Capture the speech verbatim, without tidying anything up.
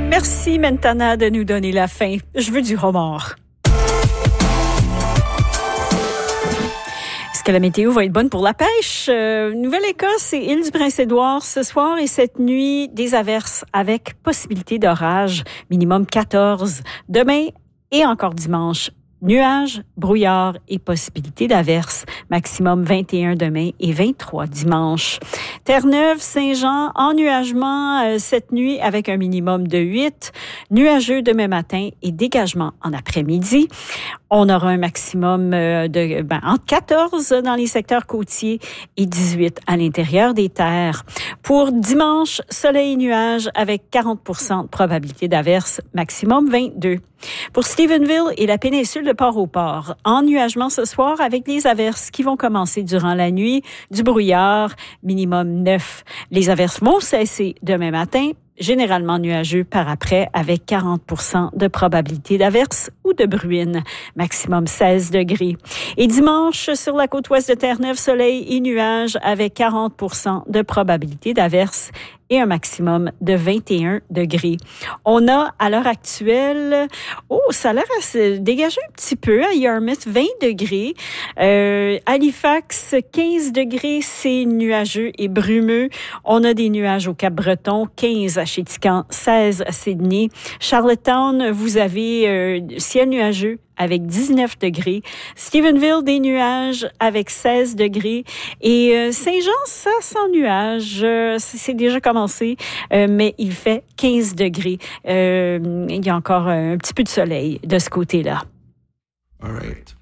Merci, Mentana, de nous donner la fin. Je veux du homard. Est-ce que la météo va être bonne pour la pêche? Euh, Nouvelle-Écosse et Île-du-Prince-Édouard, ce soir et cette nuit, des averses avec possibilité d'orage, minimum quatorze. Demain et encore dimanche, nuages, brouillard et possibilité d'averses, maximum vingt et un demain et vingt-trois dimanche. Terre-Neuve, Saint-Jean, ennuagement euh, cette nuit avec un minimum de huit, nuageux demain matin et dégagement en après-midi. On aura un maximum euh, de ben, entre quatorze dans les secteurs côtiers et dix-huit à l'intérieur des terres. Pour dimanche, soleil et nuages avec quarante pour cent de probabilité d'averse, maximum vingt-deux. Pour Stephenville et la péninsule de Port-au-Port, ennuagement ce soir avec des averses qui vont commencer durant la nuit, du brouillard, minimum neuf. Les averses vont cesser demain matin, généralement nuageux par après avec quarante pour cent de probabilité d'averse ou de bruine, maximum seize degrés. Et dimanche, sur la côte ouest de Terre-Neuve, soleil et nuages avec quarante pour cent de probabilité d'averse et un maximum de vingt et un degrés. On a, à l'heure actuelle, oh, ça a l'air à se dégager un petit peu à Yarmouth, vingt degrés. Euh, Halifax, quinze degrés, c'est nuageux et brumeux. On a des nuages au Cap-Breton, quinze à Chéticamp, seize à Sydney. Charlottetown, vous avez euh, ciel nuageux avec dix-neuf degrés. Stephenville, des nuages avec seize degrés. Et euh, Saint-Jean, ça sans nuages. Euh, c'est déjà commencé, euh, mais il fait quinze degrés. Euh, il y a encore un petit peu de soleil de ce côté-là. All right.